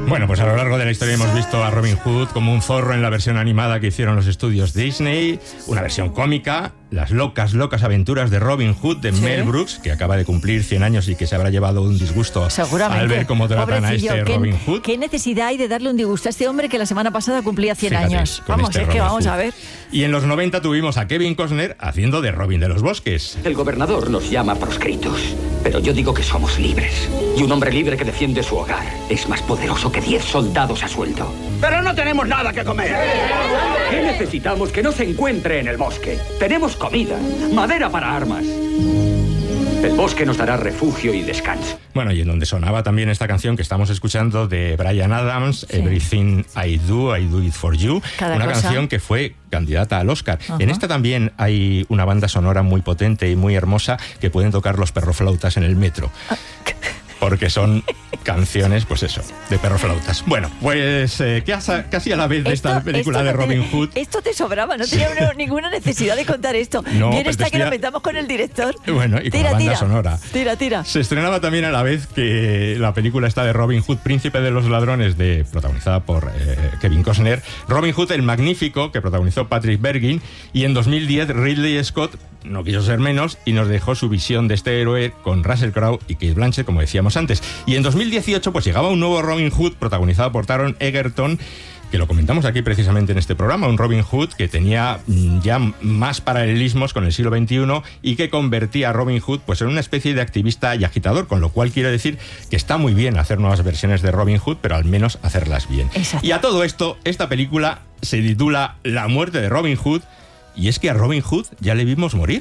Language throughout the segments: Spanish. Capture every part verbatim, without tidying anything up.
Bueno, pues a lo largo de la historia hemos visto a Robin Hood como un zorro en la versión animada que hicieron los estudios Disney, una versión cómica, Las locas, locas aventuras de Robin Hood de ¿Sí? Mel Brooks, que acaba de cumplir cien años y que se habrá llevado un disgusto al ver cómo tratan a este ¿qué, Robin Hood. ¿Qué necesidad hay de darle un disgusto a este hombre que la semana pasada cumplía cien Fíjate, años? Vamos, este es que Robin vamos Hood. a ver. Y en los noventa tuvimos a Kevin Costner haciendo de Robin de los Bosques. El gobernador nos llama proscritos, pero yo digo que somos libres. Y un hombre libre que defiende su hogar es más poderoso que diez soldados a sueldo. ¡Pero no tenemos nada que comer! ¿Qué necesitamos que no se encuentre en el bosque? Tenemos comida, madera para armas. El bosque nos dará refugio y descanso. Bueno, y en donde sonaba también esta canción que estamos escuchando de Bryan Adams, sí. Everything I Do, I Do It For You, Cada una cosa. canción que fue candidata al Oscar. Ajá. En esta también hay una banda sonora muy potente y muy hermosa que pueden tocar los perroflautas en el metro. Porque son canciones, pues eso, de perroflautas. Bueno, pues eh, casi a la vez de esto, esta película de Robin te, Hood... Esto te sobraba, no tenía uno, ninguna necesidad de contar esto. No, Bien pues está estoy que a... nos metamos con el director. Bueno, y con tira, la banda tira, sonora. Tira, tira. Se estrenaba también a la vez que la película esta de Robin Hood, Príncipe de los Ladrones, de, protagonizada por eh, Kevin Costner. Robin Hood el Magnífico, que protagonizó Patrick Bergin. Y en dos mil diez Ridley Scott no quiso ser menos y nos dejó su visión de este héroe con Russell Crowe y Cate Blanchett, como decíamos antes. Y en dos mil dieciocho pues llegaba un nuevo Robin Hood protagonizado por Taron Egerton, que lo comentamos aquí precisamente en este programa, un Robin Hood que tenía ya más paralelismos con el siglo veintiuno y que convertía a Robin Hood pues en una especie de activista y agitador, con lo cual quiero decir que está muy bien hacer nuevas versiones de Robin Hood, pero al menos hacerlas bien. Exacto. Y a todo esto, esta película se titula La muerte de Robin Hood, y es que a Robin Hood ya le vimos morir.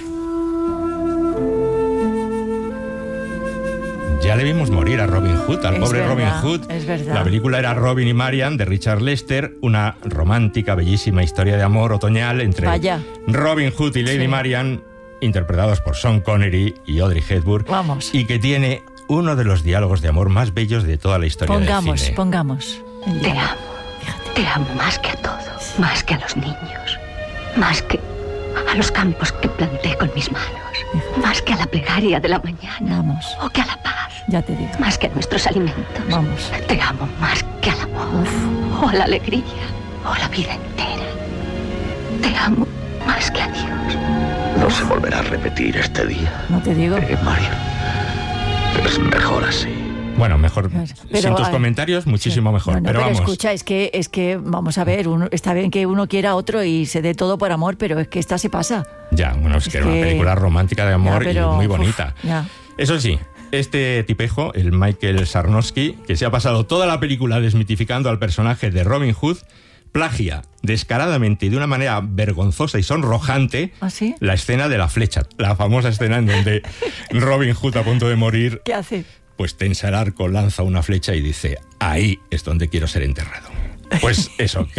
Ya le vimos morir a Robin Hood, al es pobre verdad, Robin Hood. Es verdad. La película era Robin y Marian, de Richard Lester, una romántica, bellísima historia de amor otoñal entre Vaya. Robin Hood y Lady Sí. Marian, interpretados por Sean Connery y Audrey Hepburn. Vamos. Y que tiene uno de los diálogos de amor más bellos de toda la historia Pongamos, del cine. pongamos. Te amo. Te amo más que a todo. Más que a los niños. Más que a los campos que planté con mis manos. Más que a la plegaria de la mañana. Vamos. O que a la paz. Ya te digo. Más que a nuestros alimentos. Vamos. Te amo más que al amor. Uf. O a la alegría. O a la vida entera. Te amo más que a Dios. No se volverá a repetir este día. No te digo. Eh, Marian, es mejor así. Bueno, mejor, Pero, sin tus ay, comentarios, muchísimo sí. mejor. Bueno, pero, pero vamos. escucha, es que, es que, vamos a ver, uno, está bien que uno quiera a otro y se dé todo por amor, pero es que esta se pasa. Ya, bueno, es, Es que era una que- película romántica de amor Ya, pero, y muy bonita. uf, ya. Eso sí, este tipejo, el Michael Sarnowski, que se ha pasado toda la película desmitificando al personaje de Robin Hood, plagia descaradamente y de una manera vergonzosa y sonrojante ¿Ah, sí? la escena de la flecha, la famosa escena en donde Robin Hood, a punto de morir, ¿Qué hace? pues tensa el arco, lanza una flecha y dice: ahí es donde quiero ser enterrado. Pues eso, que